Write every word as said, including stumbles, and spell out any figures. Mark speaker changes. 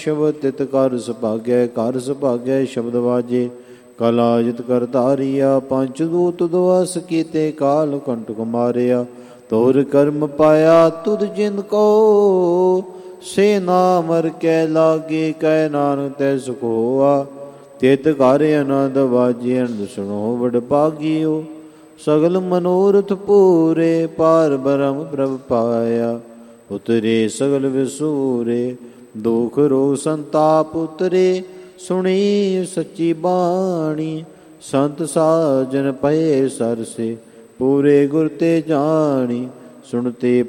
Speaker 1: ਸ਼ਬਦ ਤਿਤ ਕਰ ਸੁਭਾਗੈ, ਕਰ ਸੁਭਾਗੈ ਸ਼ਬਦ ਵਾਜੇ। ਕਲਾ ਜਿਤ ਕਰ ਧਾਰੀਆ, ਪੰਚ ਦੂਤ ਦਵਸ ਕੀਤੇ, ਕਾਲ ਕੰਟਕ ਮਾਰਿਆ। ਤੋਰ ਕਰਮ ਪਾਇਆ ਤੁਧ ਜਿੰਦ ਕੋ, ਸੇ ਨਾਮਰ ਕੈ ਲਾਗੇ, ਕਹਿ ਨਾਨਕ ਤੈ ਸੁਖ ਹੋਆ। ਤਿਤ ਘਰ ਆਨੰਦ ਵਾਜੇ, ਅਨੰਦ ਸੁਣੋ ਵਡ ਭਾਗਿਓ। ਸਗਲ ਮਨੋਰਥ ਪੂਰੇ, ਪਾਰ ਬ੍ਰਹਮ ਪ੍ਰਭ ਪਾਇਆ। ਉਤਰੇ ਸਗਲ ਵਿਸੂਰੇ, ਦੁਖ ਰੋਗ ਸੰਤਾਪ ਉਤਰੇ। ਸੁਣੀ ਸੱਚੀ ਬਾਣੀ, ਸੰਤ ਸਾਜਨ ਪਏ ਸਰਸੇ। ਪੂਰੇ ਗੁਰ ਤੇ ਜਾਣੀ, ਸੁਣਤੇ